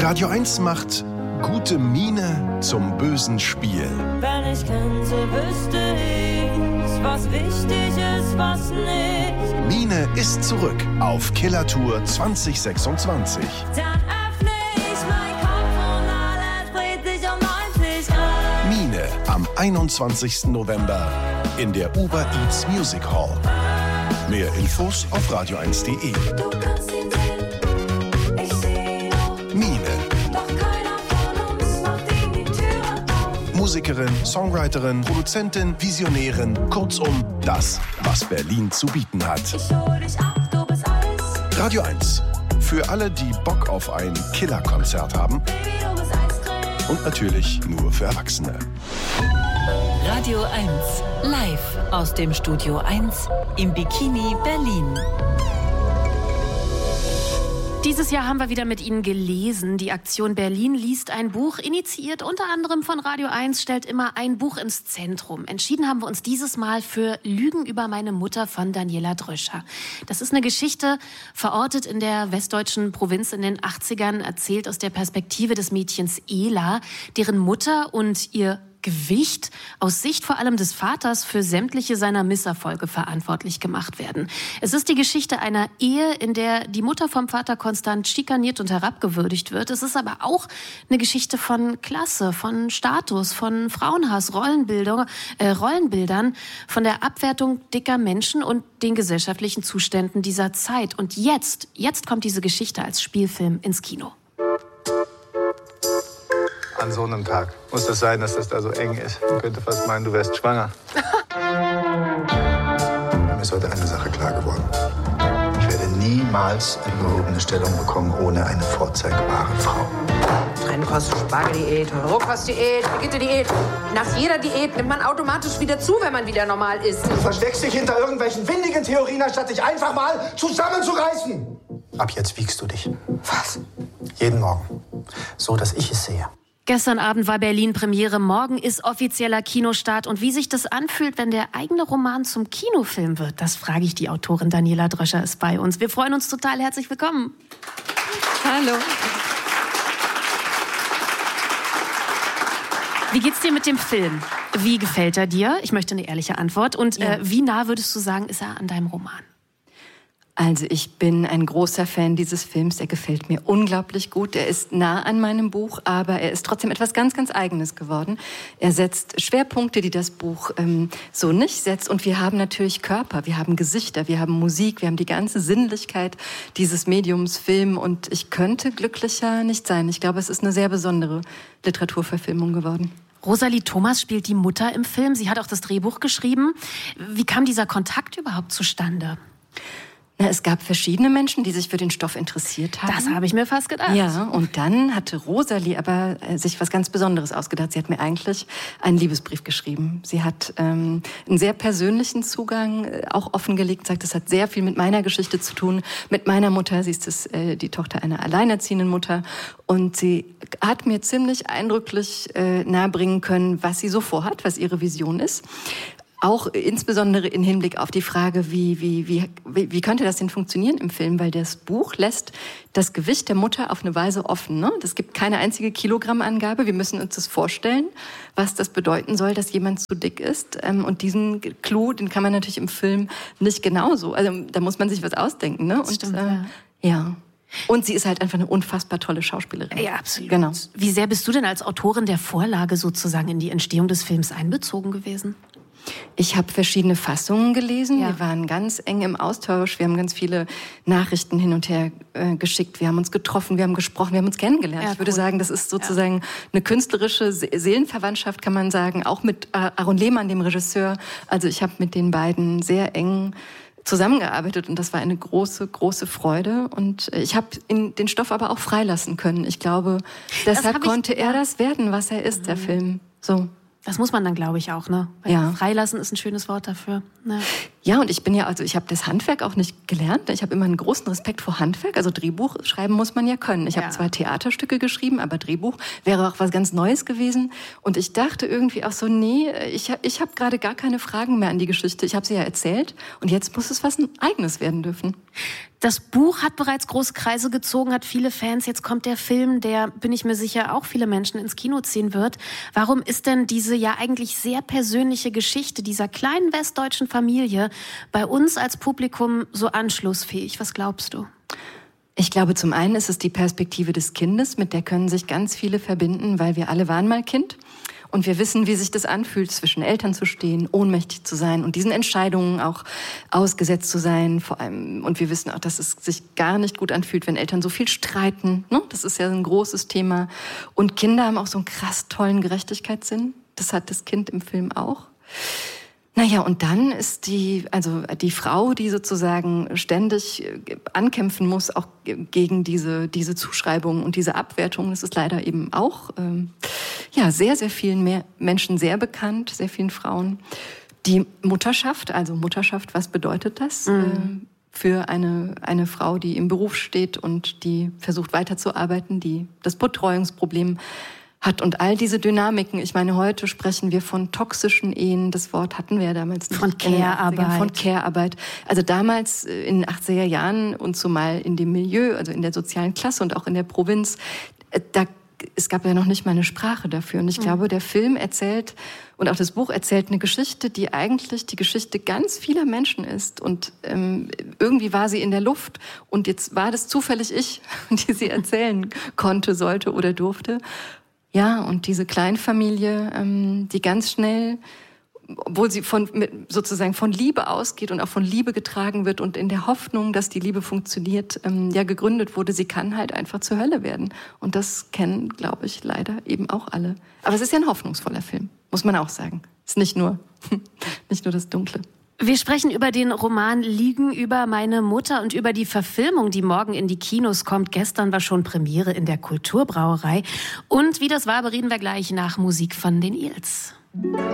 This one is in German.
Radio 1 macht gute Miene zum bösen Spiel. Wenn ich könnte, wüsste ich, was wichtig ist, was nicht. Mine ist zurück auf Killertour 2026. Dann öffne ich meinen Kopf und alles dreht sich um 90 Grad. Mine am 21. November in der Uber Eats Music Hall. Mehr Infos auf radio1.de. Du kannst ihn sehen, ich seh auch. Mine. Doch keiner von uns macht ihm die Türe auf. Musikerin, Songwriterin, Produzentin, Visionärin. Kurzum, das, was Berlin zu bieten hat. Ich hol dich ab, du bist Eis. Radio 1. Für alle, die Bock auf ein Killerkonzert haben. Baby, du bist Eiscreme. Und natürlich nur für Erwachsene. Radio 1, live aus dem Studio 1 im Bikini Berlin. Dieses Jahr haben wir wieder mit Ihnen gelesen. Die Aktion Berlin liest ein Buch, initiiert unter anderem von Radio 1, stellt immer ein Buch ins Zentrum. Entschieden haben wir uns dieses Mal für Lügen über meine Mutter von Daniela Dröscher. Das ist eine Geschichte, verortet in der westdeutschen Provinz in den 80ern, erzählt aus der Perspektive des Mädchens Ela, deren Mutter und ihr Gewicht aus Sicht vor allem des Vaters für sämtliche seiner Misserfolge verantwortlich gemacht werden. Es ist die Geschichte einer Ehe, in der die Mutter vom Vater konstant schikaniert und herabgewürdigt wird. Es ist aber auch eine Geschichte von Klasse, von Status, von Frauenhass, Rollenbildern, von der Abwertung dicker Menschen und den gesellschaftlichen Zuständen dieser Zeit. Und jetzt kommt diese Geschichte als Spielfilm ins Kino. An so einem Tag muss das sein, dass das da so eng ist. Man könnte fast meinen, du wärst schwanger. Mir ist heute eine Sache klar geworden. Ich werde niemals eine gehobene Stellung bekommen ohne eine vorzeigbare Frau. Trennkost-Spargeldiät, Rohkostdiät, Brigitte-Diät. Nach jeder Diät nimmt man automatisch wieder zu, wenn man wieder normal isst. Du versteckst dich hinter irgendwelchen windigen Theorien, anstatt dich einfach mal zusammenzureißen. Ab jetzt wiegst du dich. Was? Jeden Morgen. So, dass ich es sehe. Gestern Abend war Berlin-Premiere, morgen ist offizieller Kinostart. Und wie sich das anfühlt, wenn der eigene Roman zum Kinofilm wird, das frage ich die Autorin Daniela Dröscher ist bei uns. Wir freuen uns total. Herzlich willkommen. Hallo. Wie geht's dir mit dem Film? Wie gefällt er dir? Ich möchte eine ehrliche Antwort. Und wie nah würdest du sagen, ist er an deinem Roman? Also ich bin ein großer Fan dieses Films. Er gefällt mir unglaublich gut. Er ist nah an meinem Buch, aber er ist trotzdem etwas ganz, ganz Eigenes geworden. Er setzt Schwerpunkte, die das Buch so nicht setzt. Und wir haben natürlich Körper, wir haben Gesichter, wir haben Musik, wir haben die ganze Sinnlichkeit dieses Mediums Film. Und ich könnte glücklicher nicht sein. Ich glaube, es ist eine sehr besondere Literaturverfilmung geworden. Rosalie Thomas spielt die Mutter im Film. Sie hat auch das Drehbuch geschrieben. Wie kam dieser Kontakt überhaupt zustande? Es gab verschiedene Menschen, die sich für den Stoff interessiert haben. Das habe ich mir fast gedacht. Ja, und dann hatte Rosalie aber sich was ganz Besonderes ausgedacht. Sie hat mir eigentlich einen Liebesbrief geschrieben. Sie hat einen sehr persönlichen Zugang auch offengelegt, sagt, das hat sehr viel mit meiner Geschichte zu tun, mit meiner Mutter. Sie ist die Tochter einer alleinerziehenden Mutter. Und sie hat mir ziemlich eindrücklich nahebringen können, was sie so vorhat, was ihre Vision ist. Auch insbesondere im Hinblick auf die Frage, wie könnte das denn funktionieren im Film? Weil das Buch lässt das Gewicht der Mutter auf eine Weise offen. Ne? Es gibt keine einzige Kilogrammangabe. Wir müssen uns das vorstellen, was das bedeuten soll, dass jemand zu dick ist. Und diesen Clou, den kann man natürlich im Film nicht genauso. Also da muss man sich was ausdenken. Ne? Das stimmt, ja. Und sie ist halt einfach eine unfassbar tolle Schauspielerin. Ja, absolut. Genau. Wie sehr bist du denn als Autorin der Vorlage sozusagen in die Entstehung des Films einbezogen gewesen? Ich habe verschiedene Fassungen gelesen. Ja. Wir waren ganz eng im Austausch. Wir haben ganz viele Nachrichten hin und her geschickt. Wir haben uns getroffen, wir haben gesprochen, wir haben uns kennengelernt. Ja, ich würde cool. sagen, das ist sozusagen eine künstlerische Seelenverwandtschaft, kann man sagen. Auch mit Aaron Lehmann, dem Regisseur. Also ich habe mit den beiden sehr eng zusammengearbeitet und das war eine große, große Freude. Und ich habe den Stoff aber auch freilassen können. Ich glaube, deshalb konnte er das werden, was er ist, der Film. So. Das muss man dann, glaube ich, auch, ne? Weil ja. Freilassen ist ein schönes Wort dafür. Ja. Ja, und ich habe das Handwerk auch nicht gelernt. Ich habe immer einen großen Respekt vor Handwerk. Also Drehbuch schreiben muss man ja können. Ich habe zwar Theaterstücke geschrieben, aber Drehbuch wäre auch was ganz Neues gewesen. Und ich dachte irgendwie auch so, nee, ich habe gerade gar keine Fragen mehr an die Geschichte. Ich habe sie ja erzählt und jetzt muss es was Eigenes werden dürfen. Das Buch hat bereits große Kreise gezogen, hat viele Fans. Jetzt kommt der Film, der, bin ich mir sicher, auch viele Menschen ins Kino ziehen wird. Warum ist denn diese ja eigentlich sehr persönliche Geschichte dieser kleinen westdeutschen Familie bei uns als Publikum so anschlussfähig? Was glaubst du? Ich glaube, zum einen ist es die Perspektive des Kindes, mit der können sich ganz viele verbinden, weil wir alle waren mal Kind. Und wir wissen, wie sich das anfühlt, zwischen Eltern zu stehen, ohnmächtig zu sein und diesen Entscheidungen auch ausgesetzt zu sein. Vor allem, und wir wissen auch, dass es sich gar nicht gut anfühlt, wenn Eltern so viel streiten. Ne? Das ist ja ein großes Thema. Und Kinder haben auch so einen krass tollen Gerechtigkeitssinn. Das hat das Kind im Film auch. Naja, und dann ist die Frau, die sozusagen ständig ankämpfen muss, auch gegen diese Zuschreibung und diese Abwertung. Das ist leider eben auch sehr, sehr vielen Menschen sehr bekannt, sehr vielen Frauen. Die Mutterschaft, was bedeutet das? Für eine Frau, die im Beruf steht und die versucht weiterzuarbeiten, die das Betreuungsproblem hat und all diese Dynamiken. Ich meine, heute sprechen wir von toxischen Ehen. Das Wort hatten wir ja damals nicht. Von Care-Arbeit. Von Care-Arbeit. Also damals in den 80er Jahren und zumal in dem Milieu, also in der sozialen Klasse und auch in der Provinz, es gab ja noch nicht mal eine Sprache dafür. Und ich glaube, der Film erzählt und auch das Buch erzählt eine Geschichte, die eigentlich die Geschichte ganz vieler Menschen ist. Und irgendwie war sie in der Luft. Und jetzt war das zufällig ich, die sie erzählen konnte, sollte oder durfte. Ja, und diese Kleinfamilie, die ganz schnell, obwohl sie sozusagen von Liebe ausgeht und auch von Liebe getragen wird und in der Hoffnung, dass die Liebe funktioniert, gegründet wurde, sie kann halt einfach zur Hölle werden. Und das kennen, glaube ich, leider eben auch alle. Aber es ist ja ein hoffnungsvoller Film, muss man auch sagen. Es ist nicht nur das Dunkle. Wir sprechen über den Roman Lügen über meine Mutter und über die Verfilmung, die morgen in die Kinos kommt. Gestern war schon Premiere in der Kulturbrauerei. Und wie das war, bereden wir gleich nach Musik von den Eels.